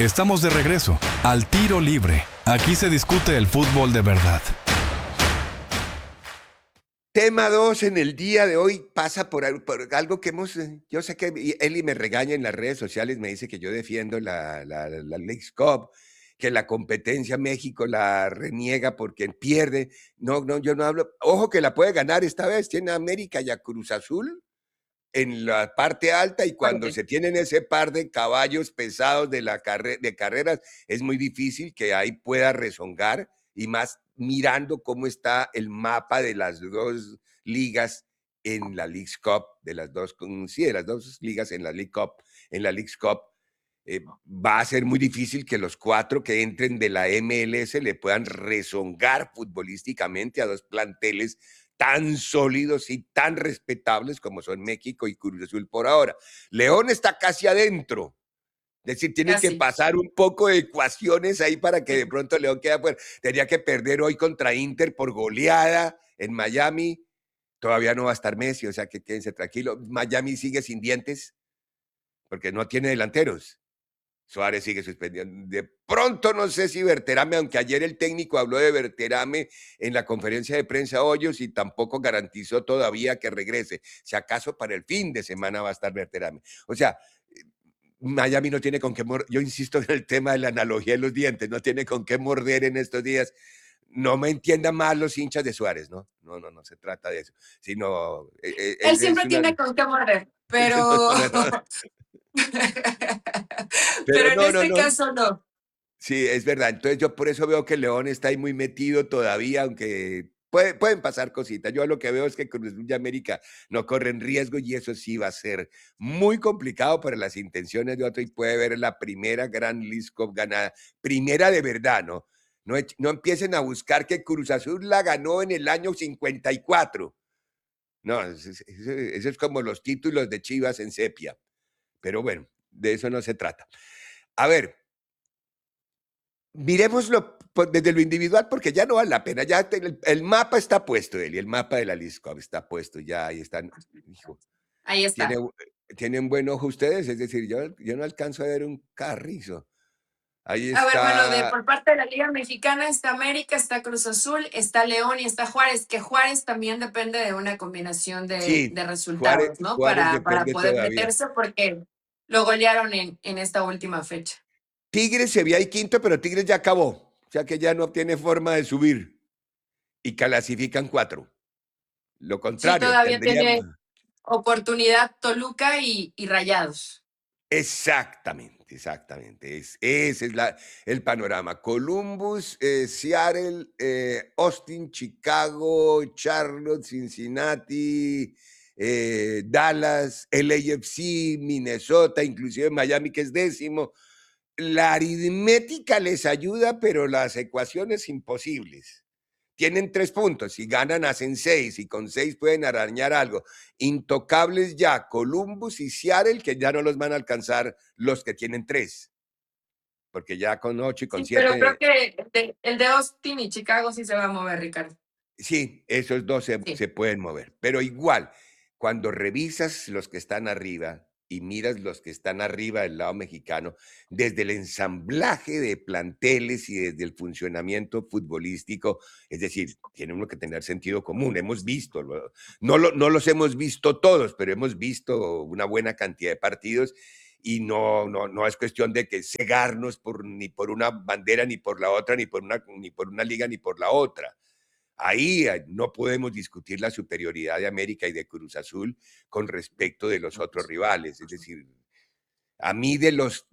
Estamos de regreso al Tiro Libre. Aquí se discute el fútbol de verdad. Tema 2 en el día de hoy pasa por algo que hemos... Yo sé que Eli me regaña en las redes sociales, me dice que yo defiendo la Leagues Cup, que la competencia México la reniega porque pierde. No, yo no hablo... Ojo que la puede ganar esta vez, tiene a América y a Cruz Azul en la parte alta, y cuando se tienen ese par de caballos pesados de carreras, es muy difícil que ahí pueda rezongar, y más mirando cómo está el mapa de las dos ligas en la Leagues Cup, de las dos ligas en la Leagues Cup. Va a ser muy difícil que los 4 que entren de la MLS le puedan rezongar futbolísticamente a dos planteles tan sólidos y tan respetables como son México y Cruz Azul por ahora. León está casi adentro. Es decir, tienen que pasar un poco de ecuaciones ahí para que de pronto León quede afuera. Tenía que perder hoy contra Inter por goleada en Miami. Todavía no va a estar Messi, o sea que quédense tranquilos. Miami sigue sin dientes porque no tiene delanteros. Suárez sigue suspendido. De pronto no sé si Berterame, aunque ayer el técnico habló de Berterame en la conferencia de prensa Hoyos, y tampoco garantizó todavía que regrese. Si acaso para el fin de semana va a estar Berterame. O sea, Miami no tiene con qué morder. Yo insisto en el tema de la analogía de los dientes, no tiene con qué morder en estos días. No me entiendan mal los hinchas de Suárez, ¿no? No se trata de eso, sino... Él siempre tiene con qué morder, pero... pero en este caso no. Sí, es verdad. Entonces yo por eso veo que León está ahí muy metido todavía, aunque pueden pasar cositas. Yo lo que veo es que Cruz Azul y América no corren riesgo, y eso sí va a ser muy complicado para las intenciones de otro, y puede ver la primera gran Leagues Cup ganada, primera de verdad, ¿no? No empiecen a buscar que Cruz Azul la ganó en el año 54. No, eso es como los títulos de Chivas en sepia. Pero bueno, de eso no se trata. A ver, miremoslo desde lo individual, porque ya no vale la pena. Ya el mapa está puesto, Eli, el mapa de la Leagues Cup está puesto, ya ahí están. Hijo, ahí está. ¿Tienen buen ojo ustedes? Es decir, yo no alcanzo a ver un carrizo. Ahí está. A ver, bueno, por parte de la Liga Mexicana está América, está Cruz Azul, está León y está Juárez, que Juárez también depende de una combinación de resultados, ¿no? Juárez Para depende poder todavía. meterse, porque lo golearon en esta última fecha. Tigres se veía ahí quinto, pero Tigres ya acabó. O sea que ya no tiene forma de subir. Y clasifican 4. Lo contrario, Sí, todavía tiene oportunidad Toluca y Rayados. Exactamente. Ese es el panorama. Columbus, Seattle, Austin, Chicago, Charlotte, Cincinnati, Dallas, LAFC, Minnesota, inclusive Miami, que es 10º. La aritmética les ayuda, pero las ecuaciones imposibles. Tienen 3 puntos, si ganan hacen 6, y con 6 pueden arañar algo. Intocables ya Columbus y Seattle, que ya no los van a alcanzar los que tienen 3, porque ya con 8 y con 7... Pero creo que el de Austin y Chicago sí se va a mover, Ricardo. Sí, esos 2 se pueden mover, pero igual, cuando revisas los que están arriba y miras los que están arriba del lado mexicano, desde el ensamblaje de planteles y desde el funcionamiento futbolístico, es decir, tiene uno que tener sentido común. Hemos visto, no los hemos visto todos, pero hemos visto una buena cantidad de partidos, y no es cuestión de que cegarnos ni por una bandera, ni por la otra, ni por una liga, ni por la otra. Ahí no podemos discutir la superioridad de América y de Cruz Azul con respecto de los otros rivales. Es decir, a mí de los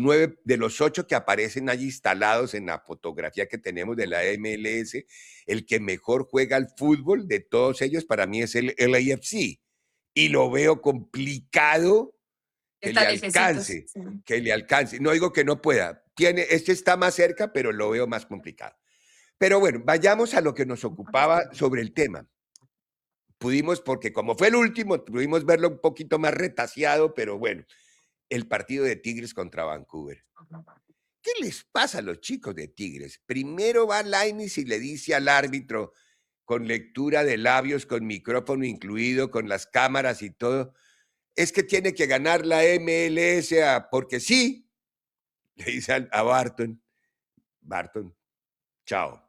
8 que aparecen allí instalados en la fotografía que tenemos de la MLS, el que mejor juega al fútbol de todos ellos para mí es el LAFC. Y lo veo complicado que le alcance. No digo que no pueda. Este está más cerca, pero lo veo más complicado. Pero bueno, vayamos a lo que nos ocupaba sobre el tema. Pudimos, porque como fue el último, pudimos verlo un poquito más retaseado, pero bueno, el partido de Tigres contra Vancouver. ¿Qué les pasa a los chicos de Tigres? Primero va Lainez y le dice al árbitro, con lectura de labios, con micrófono incluido, con las cámaras y todo, es que tiene que ganar la MLS porque sí. Le dice a Barton, Barton, chao.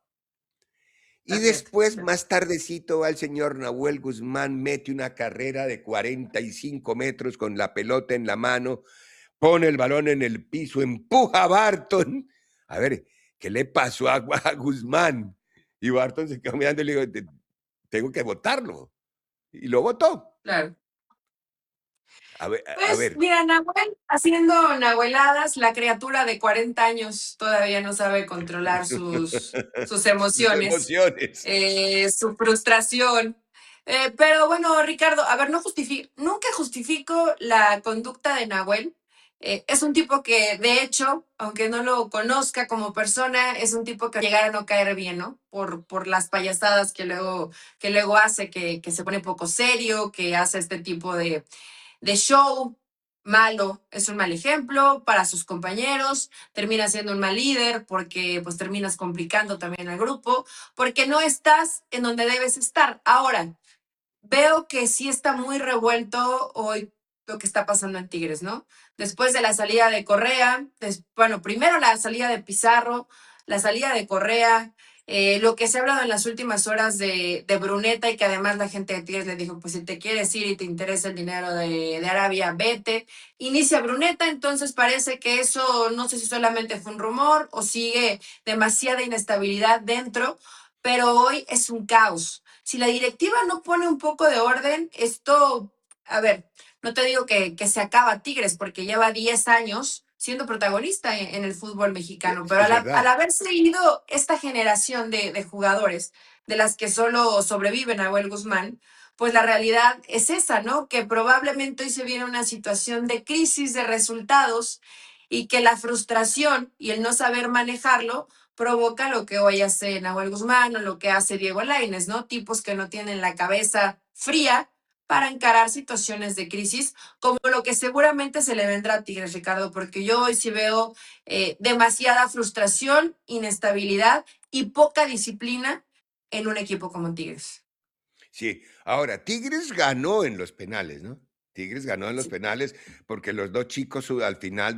Y después, más tardecito, va el señor Nahuel Guzmán, mete una carrera de 45 metros con la pelota en la mano, pone el balón en el piso, empuja a Barton. A ver, ¿qué le pasó a Guzmán? Y Barton se quedó mirando y le dijo, tengo que votarlo. Y lo votó. Claro. A ver, Pues mira, Nahuel haciendo nahueladas, la criatura de 40 años todavía no sabe controlar sus sus emociones, emociones. su frustración. Pero bueno, Ricardo, a ver, nunca justifico la conducta de Nahuel. Es un tipo que, de hecho, aunque no lo conozca como persona, es un tipo que llegara a no caer bien, ¿no? Por las payasadas que luego hace, que se pone poco serio, que hace este tipo de show malo, es un mal ejemplo para sus compañeros, termina siendo un mal líder porque pues terminas complicando también al grupo, porque no estás en donde debes estar. Ahora, veo que sí está muy revuelto hoy lo que está pasando en Tigres, ¿no? Después de la salida de Correa, bueno, primero la salida de Pizarro, la salida de Correa, lo que se ha hablado en las últimas horas de Bruneta y que además la gente de Tigres le dijo, pues si te quieres ir y te interesa el dinero de Arabia, vete. Inicia Bruneta, entonces parece que eso no sé si solamente fue un rumor o sigue demasiada inestabilidad dentro, pero hoy es un caos. Si la directiva no pone un poco de orden, esto, a ver, no te digo que se acaba Tigres, porque lleva 10 años siendo protagonista en el fútbol mexicano, pero Es al verdad. haberse ido esta generación de jugadores, de las que solo sobreviven Nahuel Guzmán, pues la realidad es esa, ¿no? Que probablemente hoy se viene una situación de crisis de resultados y que la frustración y el no saber manejarlo provoca lo que hoy hace Nahuel Guzmán o lo que hace Diego Lainez, ¿no? Tipos que no tienen la cabeza fría para encarar situaciones de crisis, como lo que seguramente se le vendrá a Tigres, Ricardo, porque yo hoy sí veo demasiada frustración, inestabilidad y poca disciplina en un equipo como Tigres. Sí, ahora, Tigres ganó en los penales, ¿no? Tigres ganó en los Sí. penales porque los dos chicos al final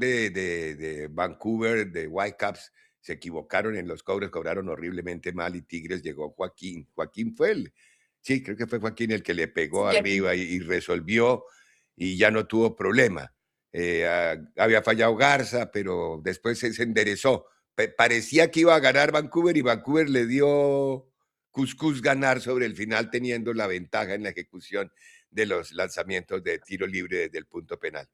de Vancouver, de Whitecaps, se equivocaron en los cobros, cobraron horriblemente mal y Tigres llegó Joaquín. Joaquín fue sí, creo que fue Joaquín el que le pegó Sí, aquí. arriba y resolvió y ya no tuvo problema. Había fallado Garza, pero después se enderezó. Parecía que iba a ganar Vancouver y Vancouver le dio Cuscús ganar sobre el final teniendo la ventaja en la ejecución de los lanzamientos de tiro libre desde el punto penal.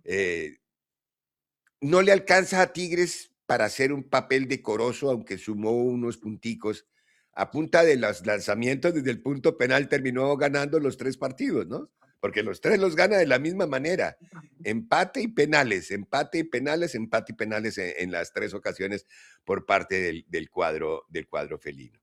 No le alcanza a Tigres para hacer un papel decoroso, aunque sumó unos punticos. A punta de los lanzamientos desde el punto penal terminó ganando los 3 partidos, ¿no? Porque los 3 los gana de la misma manera. Empate y penales, empate y penales, empate y penales en las 3 ocasiones por parte del cuadro felino.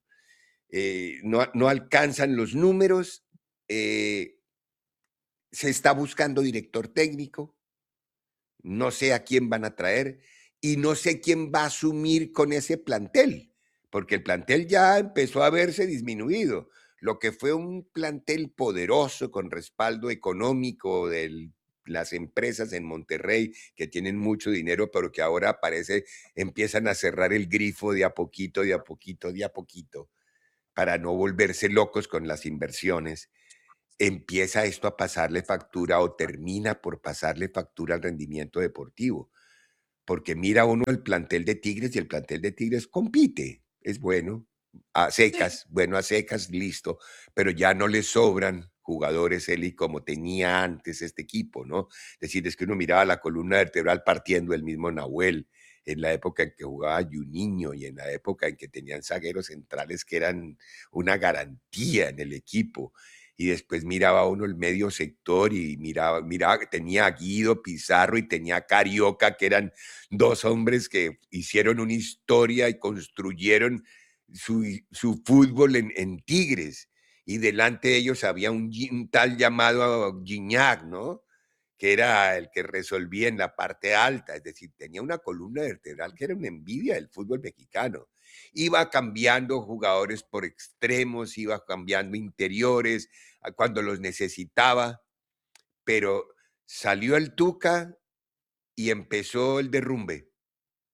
No alcanzan los números, se está buscando director técnico, no sé a quién van a traer y no sé quién va a asumir con ese plantel, porque el plantel ya empezó a verse disminuido. Lo que fue un plantel poderoso con respaldo económico de las empresas en Monterrey que tienen mucho dinero, pero que ahora parece empiezan a cerrar el grifo de a poquito, de a poquito, de a poquito para no volverse locos con las inversiones, empieza esto a pasarle factura o termina por pasarle factura al rendimiento deportivo. Porque mira uno el plantel de Tigres y el plantel de Tigres compite, es bueno, a Sí. secas, bueno a secas, listo, pero ya no le sobran jugadores, Eli, como tenía antes este equipo, ¿no? Es decir, es que uno miraba la columna vertebral partiendo el mismo Nahuel, en la época en que jugaba Juninho y en la época en que tenían zagueros centrales que eran una garantía en el equipo. Y después miraba uno el medio sector y miraba que tenía a Guido Pizarro y tenía a Carioca, que eran dos hombres que hicieron una historia y construyeron su fútbol en Tigres. Y delante de ellos había un tal llamado Gignac, ¿no? Que era el que resolvía en la parte alta, es decir, tenía una columna vertebral que era una envidia del fútbol mexicano. Iba cambiando jugadores por extremos, iba cambiando interiores cuando los necesitaba, pero salió el Tuca y empezó el derrumbe.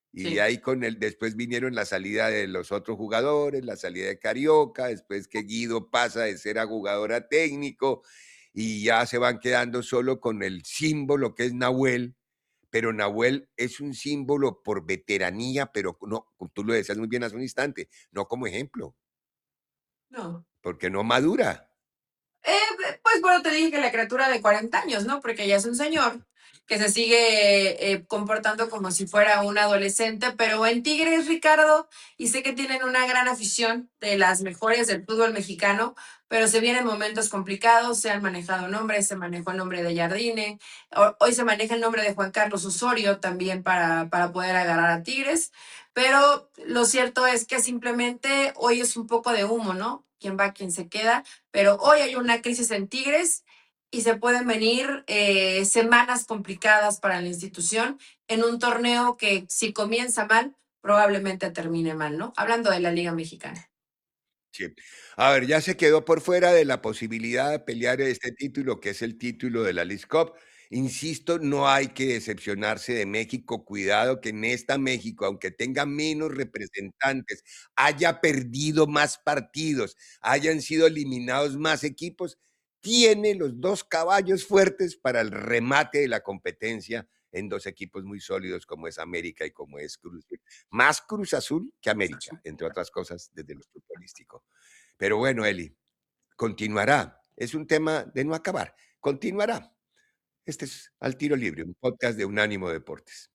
Y Sí. de ahí después vinieron la salida de los otros jugadores, la salida de Carioca, después que Guido pasa de ser a jugador a técnico y ya se van quedando solo con el símbolo que es Nahuel, pero Nahuel es un símbolo por veteranía, pero no, tú lo decías muy bien hace un instante, no como ejemplo, No. porque no madura. Pues bueno, te dije que la criatura de 40 años, ¿no? Porque ya es un señor que se sigue comportando como si fuera un adolescente, pero en Tigres, Ricardo, y sé que tienen una gran afición de las mejores del fútbol mexicano, pero se vienen momentos complicados, se han manejado nombres, se manejó el nombre de Jardine, hoy se maneja el nombre de Juan Carlos Osorio también para poder agarrar a Tigres, pero lo cierto es que simplemente hoy es un poco de humo, ¿no? ¿Quién va, quién se queda? Pero hoy hay una crisis en Tigres y se pueden venir semanas complicadas para la institución en un torneo que si comienza mal, probablemente termine mal, ¿no? Hablando de la Liga Mexicana. Sí. A ver, ya se quedó por fuera de la posibilidad de pelear este título, que es el título de la Leagues Cup. Insisto, no hay que decepcionarse de México. Cuidado que en esta México, aunque tenga menos representantes, haya perdido más partidos, hayan sido eliminados más equipos, tiene los dos caballos fuertes para el remate de la competencia en dos equipos muy sólidos como es América y como es Cruz Azul. Más Cruz Azul que América, entre otras cosas, desde lo futbolístico. Pero bueno, Eli, continuará. Es un tema de no acabar. Continuará. Este es Al Tiro Libre, un podcast de Unánimo Deportes.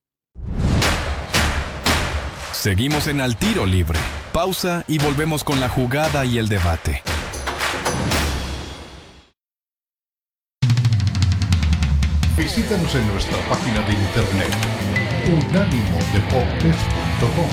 Seguimos en Al Tiro Libre. Pausa y volvemos con la jugada y el debate. Visítanos en nuestra página de internet unánimodeportes.com.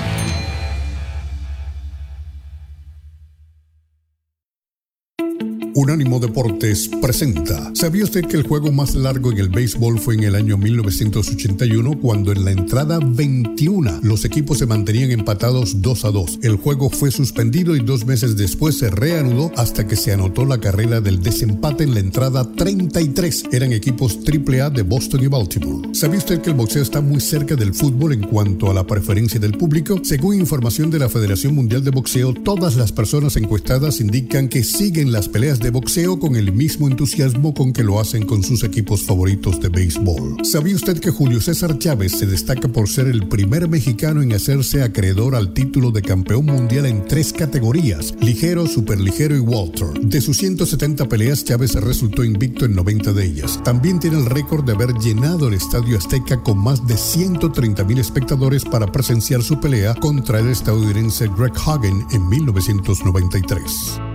Unánimo Deportes presenta. ¿Sabía usted que el juego más largo en el béisbol fue en el año 1981, cuando en la entrada 21 los equipos se mantenían empatados 2-2? El juego fue suspendido y 2 meses después se reanudó hasta que se anotó la carrera del desempate en la entrada 33. Eran equipos AAA de Boston y Baltimore. ¿Sabía usted que el boxeo está muy cerca del fútbol en cuanto a la preferencia del público? Según información de la Federación Mundial de Boxeo, todas las personas encuestadas indican que siguen las peleas de boxeo con el mismo entusiasmo con que lo hacen con sus equipos favoritos de béisbol. ¿Sabía usted que Julio César Chávez se destaca por ser el primer mexicano en hacerse acreedor al título de campeón mundial en 3 categorías: ligero, superligero y welter? De sus 170 peleas, Chávez resultó invicto en 90 de ellas. También tiene el récord de haber llenado el Estadio Azteca con más de 130,000 espectadores para presenciar su pelea contra el estadounidense Greg Hagen en 1993.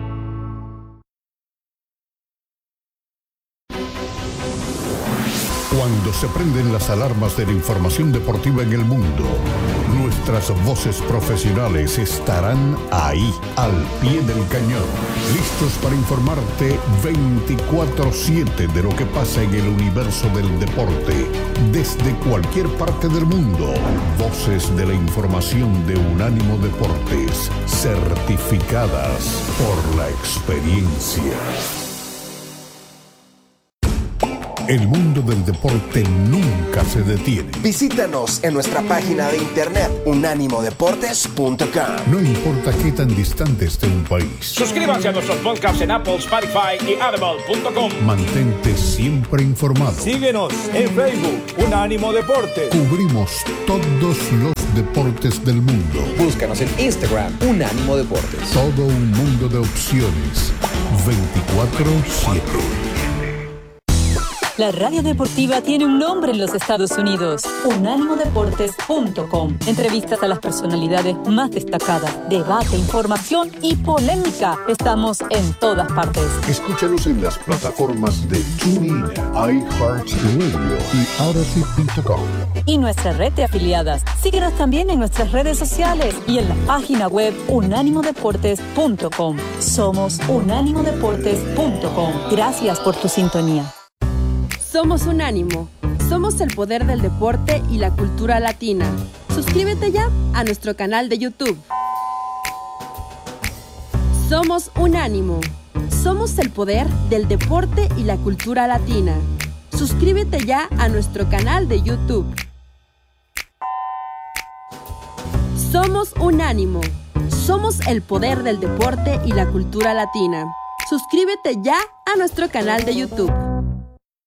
Cuando se prenden las alarmas de la información deportiva en el mundo, nuestras voces profesionales estarán ahí, al pie del cañón, listos para informarte 24/7 de lo que pasa en el universo del deporte, desde cualquier parte del mundo. Voces de la información de Unánimo Deportes, certificadas por la experiencia. El mundo del deporte nunca se detiene. Visítanos en nuestra página de internet unánimodeportes.com. No importa qué tan distante esté un país. Suscríbanse a nuestros podcasts en Apple, Spotify y Audible.com. Mantente siempre informado. Síguenos en Facebook, Unánimo Deportes. Cubrimos todos los deportes del mundo. Búscanos en Instagram, Unánimo Deportes. Todo un mundo de opciones. 24/7. La radio deportiva tiene un nombre en los Estados Unidos: unánimodeportes.com. Entrevistas a las personalidades más destacadas, debate, información y polémica. Estamos en todas partes. Escúchanos en las plataformas de TuneIn, iHeartRadio y Odyssey.com. Y nuestra red de afiliadas. Síguenos también en nuestras redes sociales y en la página web unánimodeportes.com. Somos unánimodeportes.com. Gracias por tu sintonía. Somos Unánimo. Somos el poder del deporte y la cultura latina. Suscríbete ya a nuestro canal de YouTube. Somos Unánimo. Somos el poder del deporte y la cultura latina. Suscríbete ya a nuestro canal de YouTube. Somos Unánimo. Somos el poder del deporte y la cultura latina. Suscríbete ya a nuestro canal de YouTube.